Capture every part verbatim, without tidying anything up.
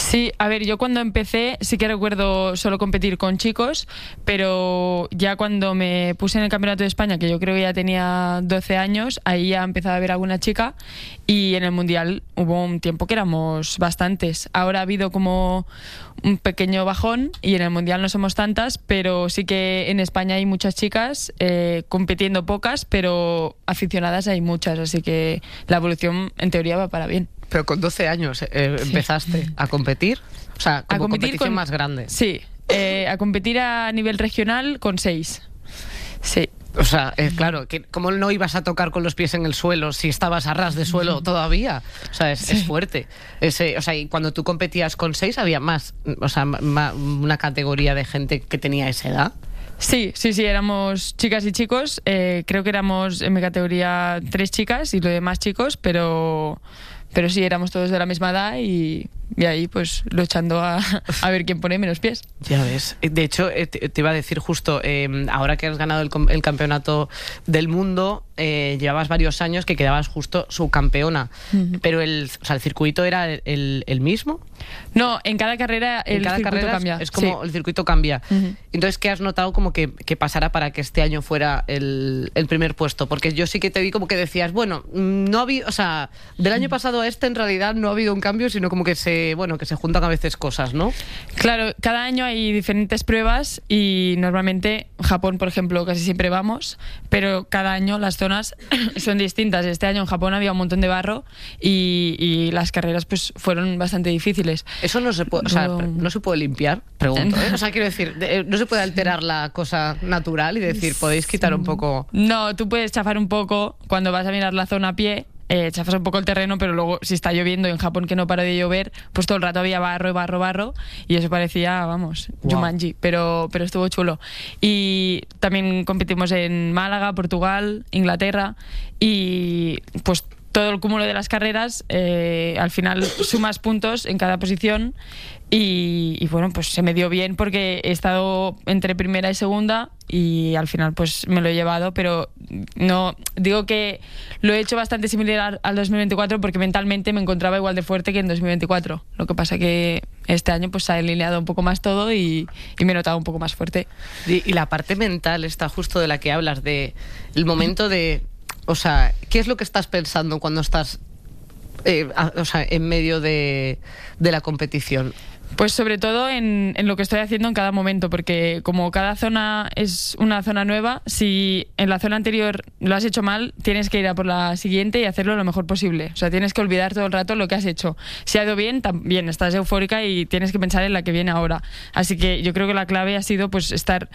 Sí, a ver, yo cuando empecé sí que recuerdo solo competir con chicos, pero ya cuando me puse en el Campeonato de España, que yo creo que ya tenía doce años, ahí ya empezaba a ver alguna chica, y en el Mundial hubo un tiempo que éramos bastantes. Ahora ha habido como un pequeño bajón y en el Mundial no somos tantas, pero sí que en España hay muchas chicas, eh, compitiendo pocas, pero aficionadas hay muchas, así que la evolución en teoría va para bien. Pero con doce años eh, sí. empezaste a competir, o sea, como a competir competición con, más grande. Sí, eh, a competir a nivel regional con seis. Sí. O sea, eh, claro, que ¿cómo no ibas a tocar con los pies en el suelo si estabas a ras de suelo todavía? O sea, es, sí. es fuerte. Ese, o sea, y cuando tú competías con seis había más, o sea, ma, una categoría de gente que tenía esa edad. Sí, sí, sí, éramos chicas y chicos. Eh, creo que éramos en mi categoría tres chicas y lo demás chicos, pero... Pero sí, éramos todos de la misma edad y, y ahí pues luchando a, a ver quién pone menos pies. Ya ves. De hecho, te, te iba a decir justo, eh, ahora que has ganado el, el campeonato del mundo, eh, llevabas varios años que quedabas justo subcampeona. Uh-huh. Pero el, o sea, el circuito era el, el, el mismo. No, en cada carrera el en cada circuito carrera cambia. Es como sí. el circuito cambia. Uh-huh. Entonces, ¿qué has notado como que, que pasara para que este año fuera el, el primer puesto? Porque yo sí que te vi como que decías, bueno, no había, o sea, del año pasado a este en realidad no ha habido un cambio, sino como que se, bueno, que se juntan a veces cosas, ¿no? Claro, cada año hay diferentes pruebas y normalmente Japón, por ejemplo, casi siempre vamos, pero cada año las zonas son distintas. Este año en Japón había un montón de barro y, y las carreras pues fueron bastante difíciles. Eso no se puede, o sea, no se puede limpiar, pregunto, ¿eh? O sea, quiero decir, no se puede alterar la cosa natural y decir, podéis quitar un poco. No, tú puedes chafar un poco cuando vas a mirar la zona a pie. Eh, chafas un poco el terreno, pero luego si está lloviendo en Japón, que no para de llover, pues todo el rato había barro, barro, barro, y eso parecía, vamos, wow. Jumanji, pero, pero estuvo chulo. Y también competimos en Málaga, Portugal, Inglaterra, y pues todo el cúmulo de las carreras, eh, al final sumas puntos en cada posición y, y bueno, pues se me dio bien porque he estado entre primera y segunda y al final pues me lo he llevado, pero no digo que lo he hecho bastante similar al dos mil veinticuatro porque mentalmente me encontraba igual de fuerte que en dos mil veinticuatro. Lo que pasa que este año pues se ha alineado un poco más todo y, y me he notado un poco más fuerte. Y, y la parte mental está justo de la que hablas, de el momento de... O sea, ¿qué es lo que estás pensando cuando estás eh, a, o sea, en medio de, de la competición? Pues sobre todo en, en lo que estoy haciendo en cada momento, porque como cada zona es una zona nueva, si en la zona anterior lo has hecho mal, tienes que ir a por la siguiente y hacerlo lo mejor posible. O sea, tienes que olvidar todo el rato lo que has hecho. Si ha ido bien, también estás eufórica y tienes que pensar en la que viene ahora. Así que yo creo que la clave ha sido pues estar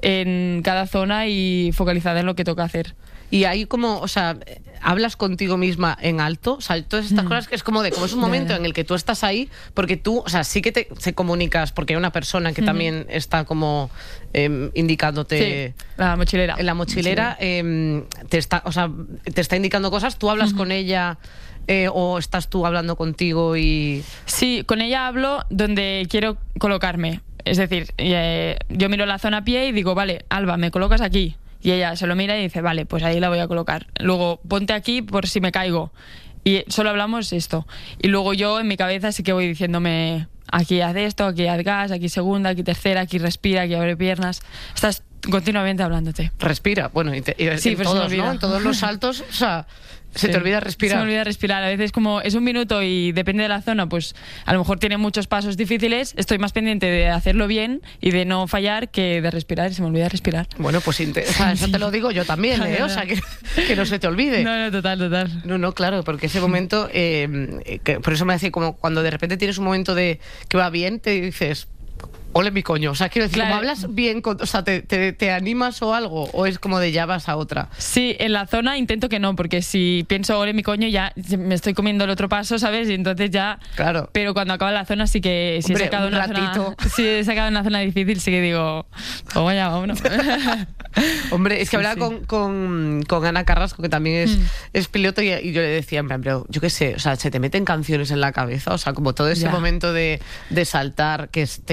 en cada zona y focalizada en lo que toca hacer. Y ahí como, o sea, hablas contigo misma en alto, o sea, todas estas mm. cosas que es como de, como es un momento yeah. en el que tú estás ahí, porque tú, o sea, sí que te, te comunicas, porque hay una persona que mm. también está como eh, indicándote... Sí, la mochilera. En la mochilera, eh, te está, o sea, te está indicando cosas, tú hablas mm. con ella... Eh, ¿O estás tú hablando contigo y...? Sí, con ella hablo donde quiero colocarme. Es decir, eh, yo miro la zona a pie y digo, vale, Alba, me colocas aquí. Y ella se lo mira y dice, vale, pues ahí la voy a colocar. Luego, ponte aquí por si me caigo. Y solo hablamos esto. Y luego yo en mi cabeza sí que voy diciéndome, aquí haz esto, aquí haz gas, aquí segunda, aquí tercera, aquí respira, aquí abre piernas. Estás continuamente hablándote. Respira, bueno, y, te, y sí, en todos, ¿no? En todos los saltos, o sea... Se sí. te olvida respirar. Se me olvida respirar. A veces como es un minuto y depende de la zona, pues a lo mejor tiene muchos pasos difíciles. Estoy más pendiente de hacerlo bien y de no fallar que de respirar y se me olvida respirar. Bueno, pues o sea, eso te lo digo yo también, ¿eh? O sea, que, que no se te olvide. No, no, total, total. No, no, claro, porque ese momento, eh, que por eso me decía como cuando de repente tienes un momento de que va bien, te dices... Ole mi coño, o sea, quiero decir, claro. ¿Cómo hablas bien? Con, o sea, te, te, ¿te animas o algo? ¿O es como de ya vas a otra? Sí, en la zona intento que no, porque si pienso ole mi coño ya me estoy comiendo el otro paso, ¿sabes? Y entonces ya... Claro. Pero cuando acaba la zona sí que... Si Hombre, he sacado un una ratito. Zona, si he sacado una zona difícil sí que digo... Oh, vaya, vámonos. Hombre, es que sí, hablaba sí. Con, con, con Ana Carrasco, que también es, mm. es piloto, y, y yo le decía, en plan, pero yo qué sé, o sea, se te meten canciones en la cabeza, o sea, como todo ese ya. momento de, de saltar, que tengas como que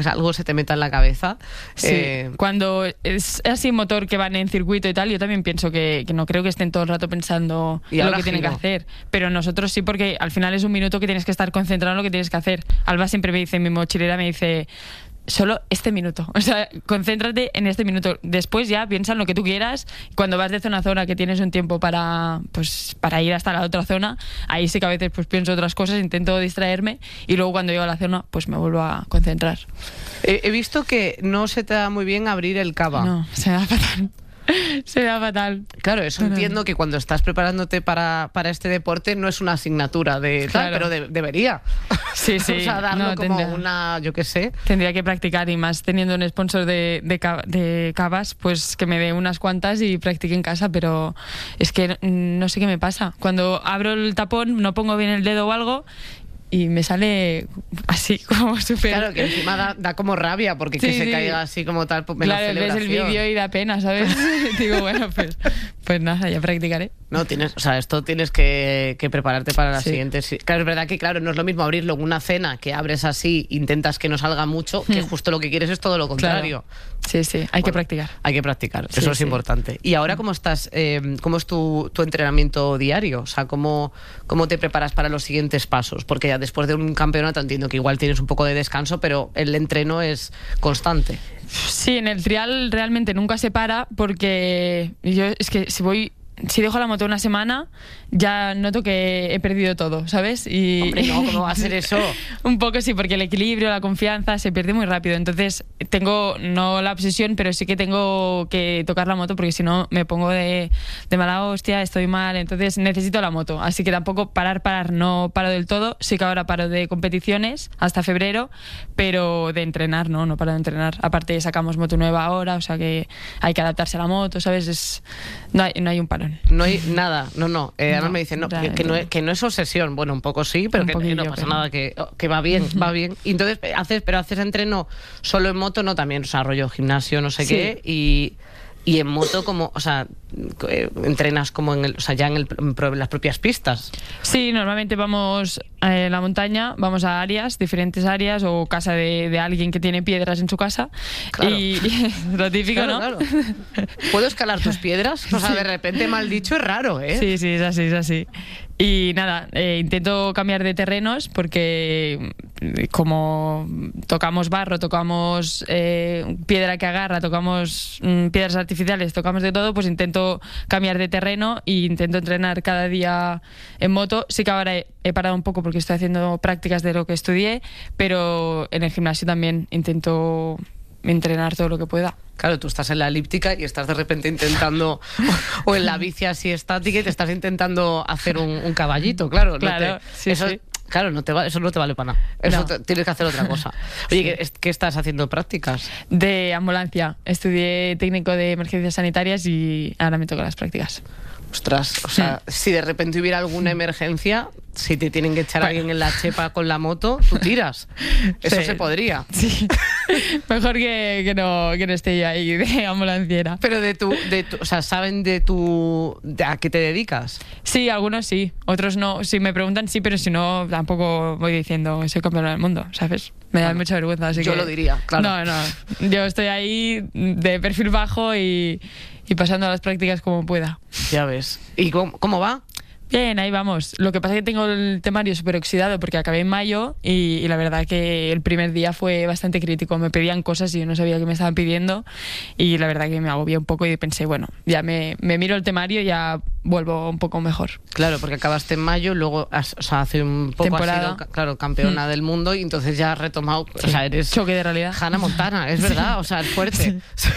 que algo se te meta en la cabeza. Sí, eh, cuando es así motor que van en circuito y tal, yo también pienso que, que no creo que estén todo el rato pensando Y lo ahora que tienen que giro. hacer. Pero nosotros sí, porque al final es un minuto que tienes que estar concentrado en lo que tienes que hacer. Alba siempre me dice, mi mochilera me dice, solo este minuto. O sea, concéntrate en este minuto. Después ya piensa en lo que tú quieras. Cuando vas de zona a zona, que tienes un tiempo para, pues, para ir hasta la otra zona, ahí sí que a veces pues, pienso otras cosas, intento distraerme y luego cuando llego a la zona, pues me vuelvo a concentrar. he, he visto que no se te da muy bien abrir el cava. No, se me da fatal. Se me da fatal. Claro, eso No, no. entiendo que cuando estás preparándote para, para este deporte no es una asignatura de tal, Claro. pero de- debería. Sí, sí. O sea, darlo No, como tendría- una, yo qué sé. Tendría que practicar y más teniendo un sponsor de, de, ca- de cavas, pues que me dé unas cuantas y practique en casa, pero es que mm, no sé qué me pasa. Cuando abro el tapón no pongo bien el dedo o algo y me sale así como súper... Claro, que encima da, da como rabia porque Sí, que se sí. caiga así como tal pues, en la Claro, ves el celebración. vídeo y da pena, ¿sabes? Digo, bueno, pues, pues nada, ya practicaré. No, tienes, o sea, esto tienes que, que prepararte para las Sí. siguientes. sí. Claro, es verdad que, claro, no es lo mismo abrirlo en una cena que abres así, intentas que no salga mucho, que Hmm. justo lo que quieres es todo lo contrario. Claro. Sí, sí, hay que Bueno, practicar. Hay que practicar, Sí, eso es sí. importante. ¿Y ahora cómo estás? Eh, ¿Cómo es tu, tu entrenamiento diario? O sea, ¿cómo, ¿cómo te preparas para los siguientes pasos? Porque ya después de un campeonato entiendo que igual tienes un poco de descanso, pero el entreno es constante. Sí, en el trial realmente nunca se para porque yo es que si voy, si dejo la moto una semana ya noto que he perdido todo, ¿sabes? Y Hombre, no, ¿cómo va a ser eso? Un poco sí, porque el equilibrio, la confianza se pierde muy rápido. Entonces tengo, no la obsesión, pero sí que tengo que tocar la moto porque si no me pongo de, de mala hostia, estoy mal. Entonces necesito la moto. Así que tampoco parar, parar, no paro del todo. Sí que ahora paro de competiciones hasta febrero, pero de entrenar, no, no paro de entrenar. Aparte sacamos moto nueva ahora, o sea que hay que adaptarse a la moto, ¿sabes? Es, no, hay, no hay un parón. No hay nada, no, no. Eh, además No, me dicen, no, que, realmente que no no. es, que no es obsesión. Bueno, un poco sí, pero Un que poquillo, no pasa pero- nada, que, que va bien, va bien. Y entonces, eh, haces, pero haces entreno solo en moto, no también, o sea, rollo gimnasio, no sé Sí. qué, y, y en moto como, o sea, eh, entrenas como en el, o sea, ya en, el, en pro- en las propias pistas. Sí, normalmente vamos a la montaña, vamos a áreas, diferentes áreas o casa de, de alguien que tiene piedras en su casa. Claro. Y, y lo típico, Claro, ¿no? claro. ¿Puedo escalar tus piedras? O sea, de repente mal dicho es raro, ¿eh? Sí, sí, es así, es así. Y nada, eh, intento cambiar de terrenos porque mm, como tocamos barro, tocamos eh, piedra que agarra, tocamos mm, piedras artificiales, tocamos de todo, pues intento cambiar de terreno e intento entrenar cada día en moto. Sí que ahora he, he parado un poco porque estoy haciendo prácticas de lo que estudié, pero en el gimnasio también intento entrenar todo lo que pueda. Claro, tú estás en la elíptica y estás de repente intentando, o en la bici así estática y te estás intentando hacer un, un caballito, claro. no Claro, te- sí, eso, sí. Claro, no te va, eso no te vale para nada. Eso No. te- tienes que hacer otra cosa. Oye, Sí. ¿qué, es- ¿qué estás haciendo prácticas? De ambulancia. Estudié técnico de emergencias sanitarias y ahora me tocan las prácticas. Ostras, o sea, si de repente hubiera alguna emergencia, si te tienen que echar a Bueno. alguien en la chepa con la moto, tú tiras. Eso Sí. se podría. Sí. Mejor que, que, no, que no esté yo ahí de ambulanciera. Pero de tu, de tu, o sea, ¿saben de tu, de a qué te dedicas? Sí, algunos sí, otros no. Si me preguntan, sí, pero si no, tampoco voy diciendo soy campeona del mundo, ¿sabes? Me da Bueno, mucha vergüenza. Así yo que- lo diría, claro. No, no. Yo estoy ahí de perfil bajo y, y pasando las prácticas como pueda. Ya ves. ¿Y cómo, cómo va? Bien, ahí vamos. Lo que pasa es que tengo el temario súper oxidado porque acabé en mayo y, y la verdad que el primer día fue bastante crítico. Me pedían cosas y yo no sabía qué me estaban pidiendo y la verdad que me agobié un poco y pensé, bueno, ya me, me miro el temario y ya vuelvo un poco mejor. Claro, porque acabaste en mayo, luego has- o sea, hace un poco has Temporada. sido ca- claro, campeona Mm. del mundo y entonces ya has retomado, o sea, eres Choque de realidad. Hannah Montana, es verdad, o sea, es fuerte.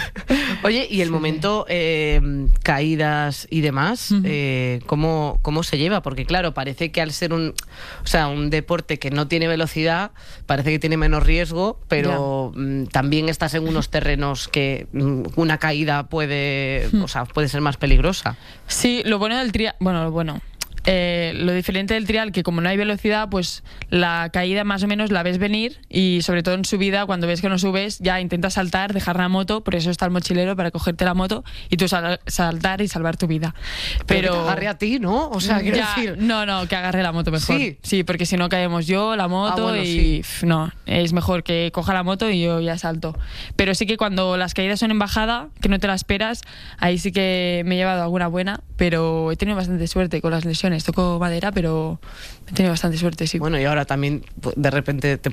Oye, y el Sí. momento eh, caídas y demás, Ujú. eh, ¿cómo, ¿cómo se lleva? Porque claro, parece que al ser un, o sea, un deporte que no tiene velocidad, parece que tiene menos riesgo, pero mm, también estás en unos terrenos que mm, una caída puede, Mm. o sea, puede ser más peligrosa. Sí, lo bueno del trial, bueno, lo bueno. eh, lo diferente del trial, que como no hay velocidad, pues la caída más o menos la ves venir, y sobre todo en subida, cuando ves que no subes, ya intentas saltar, dejar la moto, por eso está el mochilero, para cogerte la moto y tú sal saltar y salvar tu vida. Pero, Pero que te agarre a ti, ¿no? O sea, quiero ya, decir... No, no, que agarre la moto mejor. Sí. Sí, porque si no caemos yo, la moto, Ah, bueno, y sí. pf, no, es mejor que coja la moto y yo ya salto. Pero sí que cuando las caídas son en bajada, que no te la esperas, ahí sí que me he llevado alguna buena, pero he tenido bastante suerte con las lesiones. Toco madera, pero he tenido bastante suerte, sí. Bueno, y ahora también de repente te